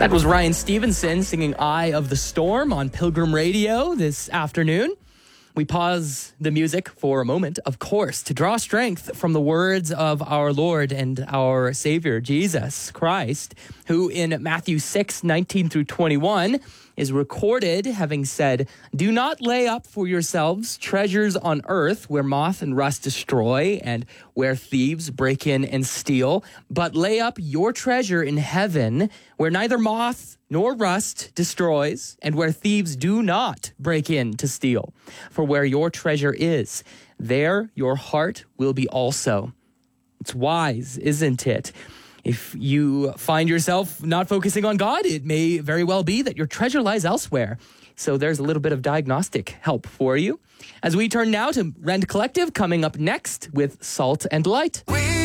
That was Ryan Stevenson singing Eye of the Storm on Pilgrim Radio this afternoon. We pause the music for a moment, of course, to draw strength from the words of our Lord and our Savior, Jesus Christ, who in Matthew 6:19 through 21 is recorded having said, "Do not lay up for yourselves treasures on earth where moth and rust destroy and where thieves break in and steal, but lay up your treasure in heaven where neither moth nor rust destroys and where thieves do not break in to steal. For where your treasure is, there your heart will be also." It's wise, isn't it? If you find yourself not focusing on God, it may very well be that your treasure lies elsewhere. So there's a little bit of diagnostic help for you. As we turn now to Rend Collective, coming up next with Salt and Light.